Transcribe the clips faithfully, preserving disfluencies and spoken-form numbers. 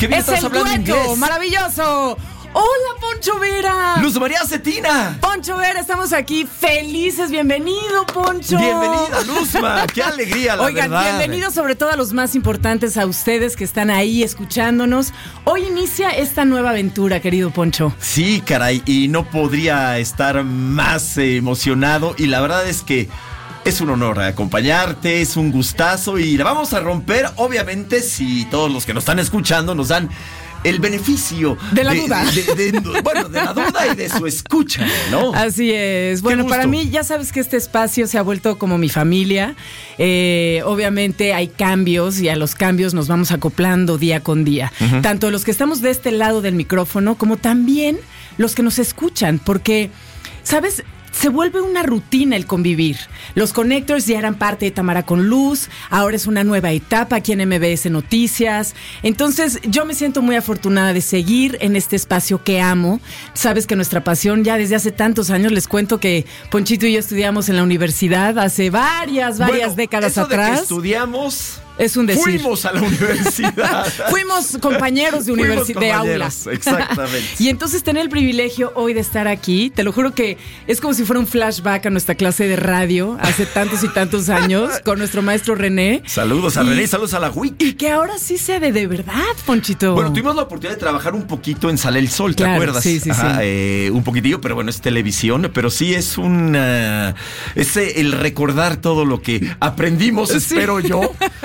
¡Qué bien es estás el hablando dueto inglés! maravilloso! ¡Hola, Poncho Vera! ¡Luz María Cetina! Poncho Vera, estamos aquí felices. Bienvenido, Poncho. Bienvenida, Luzma. ¡Qué alegría, la Oigan, verdad! bienvenidos sobre todo a los más importantes, a ustedes que están ahí escuchándonos. Hoy inicia esta nueva aventura, querido Poncho. Sí, caray, y no podría estar más eh, emocionado. Y la verdad es que es un honor acompañarte, es un gustazo. Y la vamos a romper, obviamente, si todos los que nos están escuchando nos dan el beneficio de la de, duda. De, de, de, bueno, de la duda y de su escucha, ¿no? Así es. Bueno, para mí, ya sabes que este espacio se ha vuelto como mi familia. Eh, obviamente hay cambios y a los cambios nos vamos acoplando día con día. Uh-huh. Tanto los que estamos de este lado del micrófono como también los que nos escuchan, porque, ¿sabes? Se vuelve una rutina el convivir. Los Connectors ya eran parte de Tamara con Luz, ahora es una nueva etapa aquí en M B S Noticias. Entonces yo me siento muy afortunada de seguir en este espacio que amo. Sabes que nuestra pasión ya desde hace tantos años, les cuento que Ponchito y yo estudiamos en la universidad hace varias, varias bueno, décadas eso atrás. De que estudiamos... Es un decir. Fuimos a la universidad. Fuimos compañeros de universidad, de aula. Exactamente. Y entonces tener el privilegio hoy de estar aquí, te lo juro que es como si fuera un flashback a nuestra clase de radio hace tantos y tantos años con nuestro maestro René. Saludos a y, René, saludos a la W I C. Y que ahora sí sea de, de verdad, Ponchito. Bueno, tuvimos la oportunidad de trabajar un poquito en Sale el Sol, ¿te claro, acuerdas? Sí, sí, Ajá, sí. Eh, un poquitillo, pero bueno, es televisión, pero sí es un... Uh, es el recordar todo lo que aprendimos, sí. espero yo,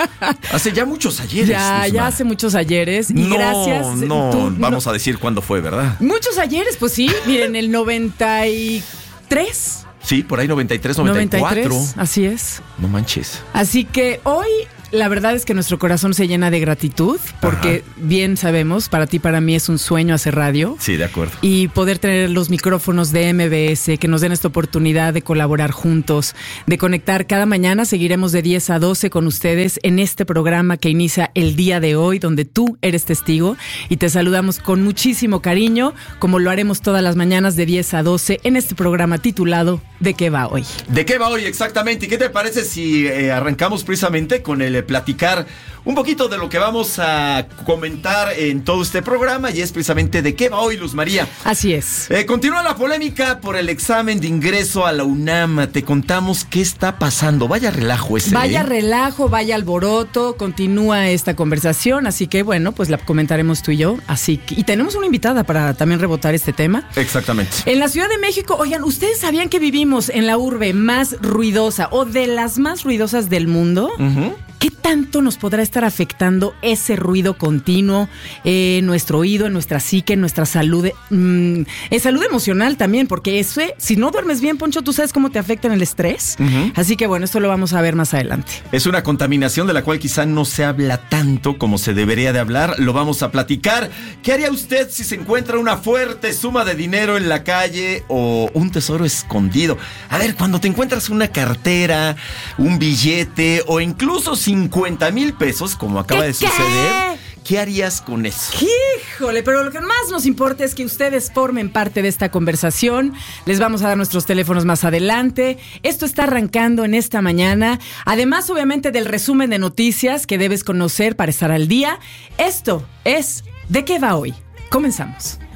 hace ya mucho Muchos ayeres. Ya, Luzma. ya hace muchos ayeres. Y no, gracias. No, tú, vamos no, a decir cuándo fue, ¿verdad? Muchos ayeres, pues sí. Miren, el noventa y tres. Sí, por ahí noventa y tres, noventa y cuatro. noventa y tres, así es. No manches. Así que hoy la verdad es que nuestro corazón se llena de gratitud porque Ajá. bien sabemos, para ti, para mí es un sueño hacer radio. Sí, de acuerdo. Y poder tener los micrófonos de M B S que nos den esta oportunidad de colaborar juntos, de conectar cada mañana. Seguiremos de diez a doce con ustedes en este programa que inicia el día de hoy, donde tú eres testigo y te saludamos con muchísimo cariño, como lo haremos todas las mañanas de diez a doce en este programa titulado ¿De qué va hoy? ¿De qué va hoy exactamente? ¿Y qué te parece si eh, arrancamos precisamente con el platicar un poquito de lo que vamos a comentar en todo este programa, y es precisamente de qué va hoy, Luz María? Así es. Eh, continúa la polémica por el examen de ingreso a la UNAM. Te contamos qué está pasando. Vaya relajo ese. Vaya ¿eh? relajo, vaya alboroto. Continúa esta conversación, así que bueno, pues la comentaremos tú y yo. Así que, y tenemos una invitada para también rebotar este tema. Exactamente. En la Ciudad de México, oigan, ¿ustedes sabían que vivimos en la urbe más ruidosa o de las más ruidosas del mundo? Uh-huh. ¿Qué tanto nos podrá estar afectando ese ruido continuo en nuestro oído, en nuestra psique, en nuestra salud, mmm, en salud emocional también? Porque eso, si no duermes bien, Poncho, ¿tú sabes cómo te afecta en el estrés? Uh-huh. Así que bueno, esto lo vamos a ver más adelante. Es una contaminación de la cual quizá no se habla tanto como se debería de hablar. Lo vamos a platicar. ¿Qué haría usted si se encuentra una fuerte suma de dinero en la calle o un tesoro escondido? A ver, cuando te encuentras una cartera, un billete o incluso cincuenta mil pesos, como acaba de suceder, ¿qué harías con eso? Híjole, pero lo que más nos importa es que ustedes formen parte de esta conversación. Les vamos a dar nuestros teléfonos más adelante. Esto está arrancando en esta mañana. Además, obviamente, del resumen de noticias que debes conocer para estar al día. Esto es ¿De qué va hoy? Comenzamos.